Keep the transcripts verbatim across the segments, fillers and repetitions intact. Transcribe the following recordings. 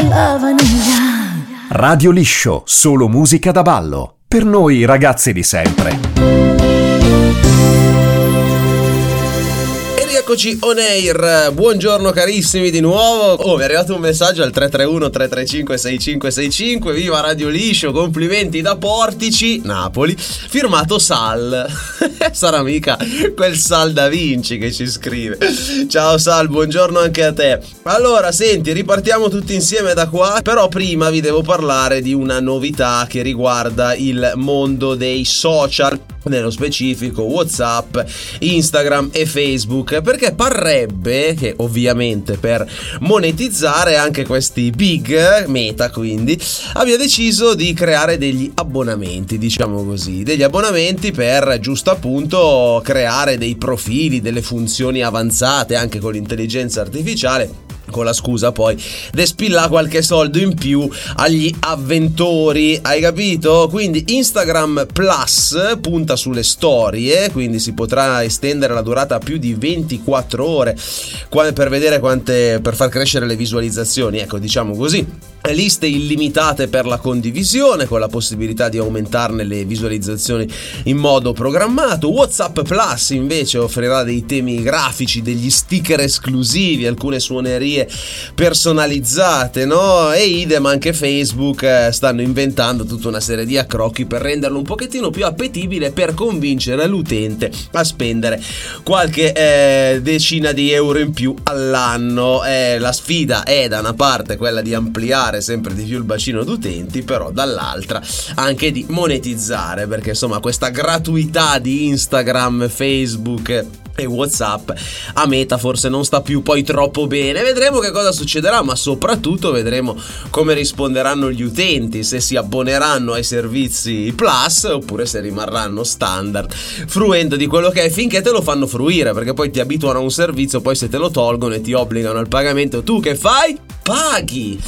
la vaniglia. Radio Liscio, solo musica da ballo. Per noi ragazzi di sempre. Eccoci on air, buongiorno carissimi di nuovo. Oh, mi è arrivato un messaggio al tre tre uno tre tre cinque sei cinque sei cinque. Viva Radio Liscio, complimenti da Portici, Napoli. Firmato Sal. Sarà mica quel Sal da Vinci che ci scrive. Ciao Sal, buongiorno anche a te. Allora, senti, ripartiamo tutti insieme da qua. Però prima vi devo parlare di una novità che riguarda il mondo dei social, nello specifico WhatsApp, Instagram e Facebook, perché parrebbe che ovviamente per monetizzare anche questi big, Meta quindi, abbia deciso di creare degli abbonamenti, diciamo così, degli abbonamenti per giusto appunto creare dei profili, delle funzioni avanzate anche con l'intelligenza artificiale, con la scusa poi di spillare qualche soldo in più agli avventori, hai capito? Quindi Instagram Plus punta sulle storie, quindi si potrà estendere la durata a più di ventiquattro ore per vedere quante, per far crescere le visualizzazioni, ecco, diciamo così. Liste illimitate per la condivisione, con la possibilità di aumentarne le visualizzazioni in modo programmato. WhatsApp Plus invece offrirà dei temi grafici, degli sticker esclusivi, alcune suonerie personalizzate, no? E idem anche Facebook eh, stanno inventando tutta una serie di accrocchi per renderlo un pochettino più appetibile, per convincere l'utente a spendere qualche eh, decina di euro in più all'anno. Eh, la sfida è da una parte quella di ampliare sempre di più il bacino d'utenti, però dall'altra anche di monetizzare, perché insomma questa gratuità di Instagram, Facebook e WhatsApp a Meta forse non sta più poi troppo bene. Vedremo che cosa succederà, ma soprattutto vedremo come risponderanno gli utenti, se si abboneranno ai servizi Plus oppure se rimarranno standard, fruendo di quello che è finché te lo fanno fruire, perché poi ti abituano a un servizio, poi se te lo tolgono e ti obbligano al pagamento, tu che fai? Paghi.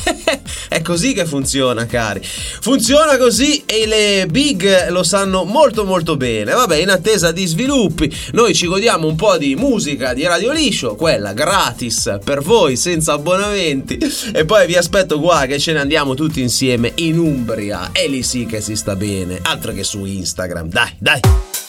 È così che funziona, cari. Funziona così e le big lo sanno molto molto bene. Vabbè, in attesa di sviluppi, noi ci godiamo un po' di musica di Radio Liscio, quella gratis per voi, senza abbonamenti, e poi vi aspetto qua che ce ne andiamo tutti insieme in Umbria, e lì sì che si sta bene, altro che su Instagram. Dai, dai.